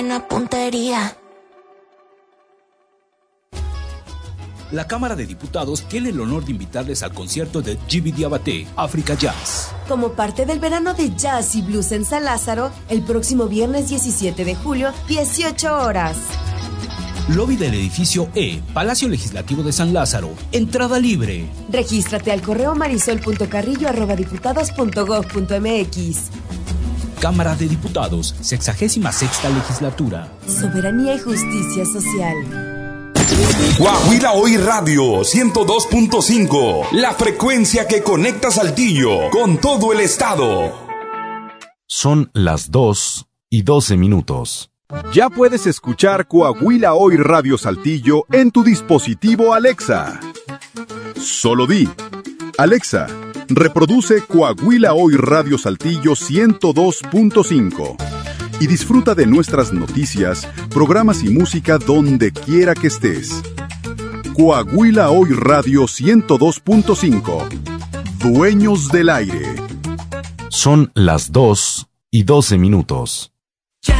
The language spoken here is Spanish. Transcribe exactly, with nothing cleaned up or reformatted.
Una puntería. La Cámara de Diputados tiene el honor de invitarles al concierto de Djiby Diabaté, Africa Jazz. Como parte del verano de jazz y blues en San Lázaro, el próximo viernes diecisiete de julio, dieciocho horas. Lobby del edificio E, Palacio Legislativo de San Lázaro. Entrada libre. Regístrate al correo marisol punto carrillo arroba diputados punto gob punto mx. Cámara de Diputados, sexagésima sexta legislatura. Soberanía y justicia social. Coahuila Hoy Radio ciento dos punto cinco, la frecuencia que conecta Saltillo con todo el estado. Son las dos y doce minutos. Ya puedes escuchar Coahuila Hoy Radio Saltillo en tu dispositivo Alexa. Solo di, Alexa, reproduce Coahuila Hoy Radio Saltillo ciento dos punto cinco. Y disfruta de nuestras noticias, programas y música donde quiera que estés. Coahuila Hoy Radio ciento dos punto cinco. Dueños del aire. Son las dos y doce minutos.